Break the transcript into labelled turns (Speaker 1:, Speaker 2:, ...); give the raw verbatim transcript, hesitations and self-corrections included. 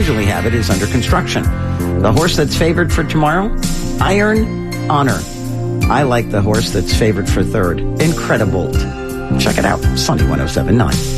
Speaker 1: usually have it is under construction. The horse that's favored for tomorrow, Iron Honor. I like the horse that's favored for third, Incredibolt. Check it out, Sunny one oh seven point nine.